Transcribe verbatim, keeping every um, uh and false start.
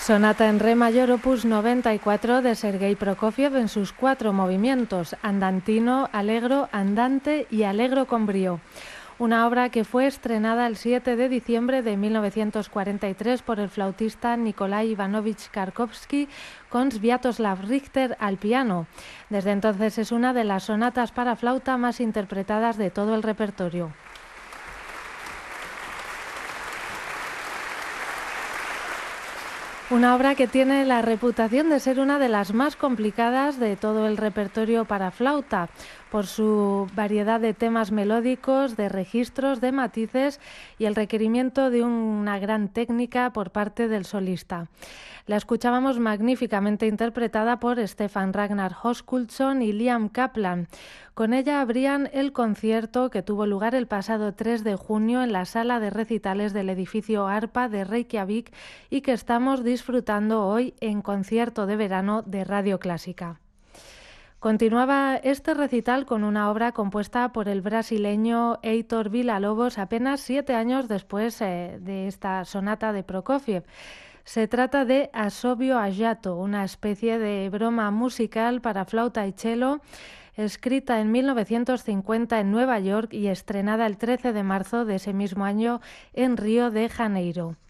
Sonata en re mayor opus noventa y cuatro de Sergei Prokofiev en sus cuatro movimientos, andantino, allegro, andante y allegro con brío. Una obra que fue estrenada el siete de diciembre de mil novecientos cuarenta y tres por el flautista Nikolai Ivanovich Karkovsky con Sviatoslav Richter al piano. Desde entonces es una de las sonatas para flauta más interpretadas de todo el repertorio. Una obra que tiene la reputación de ser una de las más complicadas de todo el repertorio para flauta, por su variedad de temas melódicos, de registros, de matices y el requerimiento de una gran técnica por parte del solista. La escuchábamos magníficamente interpretada por Stefan Ragnar Höskuldsson y Liam Kaplan. Con ella abrían el concierto que tuvo lugar el pasado tres de junio en la sala de recitales del edificio ARPA de Reykjavik y que estamos disfrutando hoy en concierto de verano de Radio Clásica. Continuaba este recital con una obra compuesta por el brasileño Heitor Villa-Lobos apenas siete años después eh, de esta sonata de Prokofiev. Se trata de Assobio Agato, una especie de broma musical para flauta y cello, escrita en mil novecientos cincuenta en Nueva York y estrenada el trece de marzo de ese mismo año en Río de Janeiro.